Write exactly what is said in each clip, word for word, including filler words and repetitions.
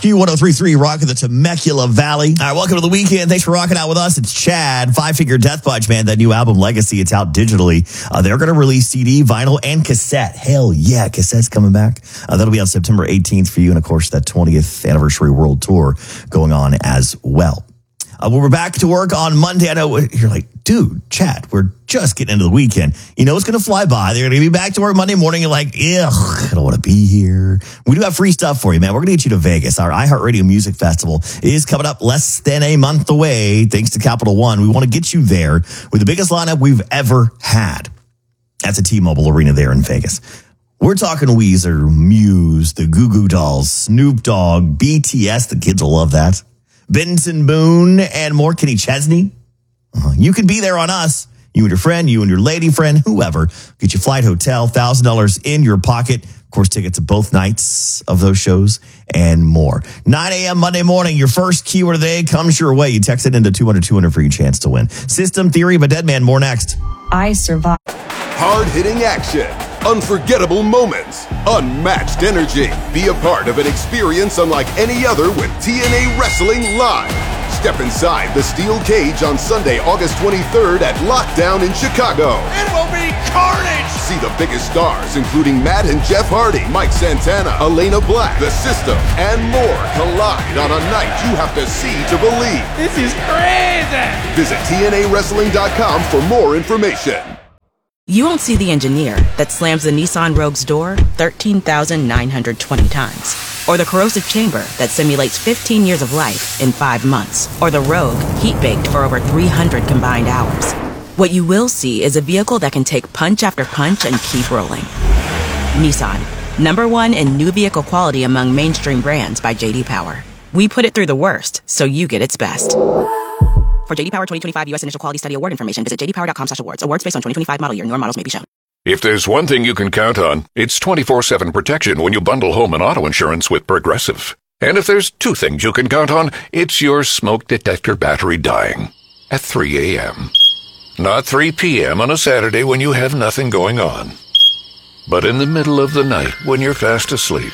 Q one oh three point three, rocking the Temecula Valley. All right, welcome to the weekend. Thanks for rocking out with us. It's Chad, Five Finger Death Punch, man. That new album, Legacy, it's out digitally. Uh, they're going to release C D, vinyl, and cassette. Hell yeah, cassette's coming back. Uh, that'll be on September eighteenth for you. And, of course, that twentieth anniversary world tour going on as well. Uh, well, we're back to work on Monday. I know you're like, dude, Chad, we're just getting into the weekend. You know it's going to fly by. They're going to be back to work Monday morning. You're like, ugh, I don't want to be here. We do have free stuff for you, man. We're going to get you to Vegas. Our iHeartRadio Music Festival is coming up less than a month away, thanks to Capital One. We want to get you there with the biggest lineup we've ever had. That's a T-Mobile Arena there in Vegas. We're talking Weezer, Muse, the Goo Goo Dolls, Snoop Dogg, B T S. The kids will love that. Benson Boone, and more. Kenny Chesney. Uh, you can be there on us. You and your friend, you and your lady friend, whoever. Get your flight, hotel, one thousand dollars in your pocket. Of course, tickets to both nights of those shows and more. nine a.m. Monday morning, your first keyword of the day comes your way. You text it into two hundred two hundred for your chance to win. System Theory of a Dead Man, more next. I survived. Hard-hitting action, unforgettable moments, unmatched energy. Be a part of an experience unlike any other with T N A Wrestling Live. Step inside the steel cage on Sunday, August twenty-third at Lockdown in Chicago. It will be carnage! See the biggest stars, including Matt and Jeff Hardy, Mike Santana, Elena Black, The System, and more collide on a night you have to see to believe. This is crazy! Visit T N A wrestling dot com for more information. You won't see the engineer that slams the Nissan Rogue's door thirteen thousand nine hundred twenty times. Or the corrosive chamber that simulates fifteen years of life in five months. Or the Rogue heat-baked for over three hundred combined hours. What you will see is a vehicle that can take punch after punch and keep rolling. Nissan, number one in new vehicle quality among mainstream brands by J D Power. We put it through the worst, so you get its best. For J D Power twenty twenty-five U S Initial Quality Study Award information, visit j d power dot com slash awards. Awards based on twenty twenty-five model year. Newer models may be shown. If there's one thing you can count on, it's twenty-four seven protection when you bundle home and auto insurance with Progressive. And if there's two things you can count on, it's your smoke detector battery dying at three a.m. Not three p.m. on a Saturday when you have nothing going on, but in the middle of the night when you're fast asleep.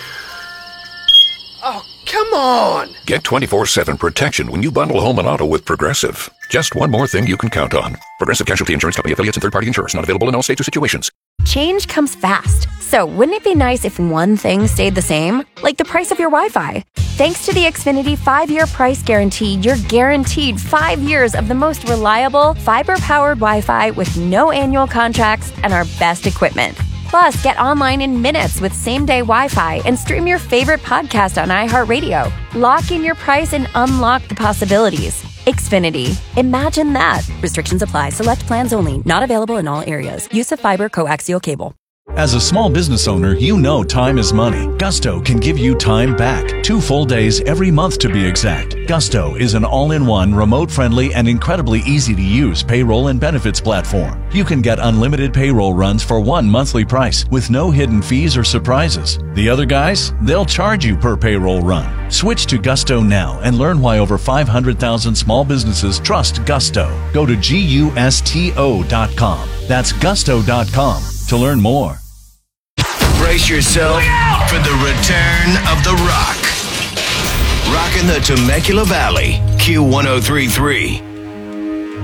Oh, come on! Get twenty-four seven protection when you bundle home and auto with Progressive. Just one more thing you can count on. Progressive Casualty Insurance Company, affiliates, and third-party insurers. Not available in all states or situations. Change comes fast. So wouldn't it be nice if one thing stayed the same? Like the price of your Wi-Fi. Thanks to the Xfinity five-year price guarantee, you're guaranteed five years of the most reliable, fiber-powered Wi-Fi with no annual contracts and our best equipment. Plus, get online in minutes with same-day Wi-Fi and stream your favorite podcast on iHeartRadio. Lock in your price and unlock the possibilities. Xfinity. Imagine that. Restrictions apply. Select plans only. Not available in all areas. Use of fiber coaxial cable. As a small business owner, you know time is money. Gusto can give you time back. Two full days every month to be exact. Gusto is an all-in-one, remote-friendly, and incredibly easy-to-use payroll and benefits platform. You can get unlimited payroll runs for one monthly price with no hidden fees or surprises. The other guys, they'll charge you per payroll run. Switch to Gusto now and learn why over five hundred thousand small businesses trust Gusto. Go to gusto dot com. That's gusto dot com to learn more. Brace yourself for the return of The Rock. Rocking the Temecula Valley, Q one oh three point three.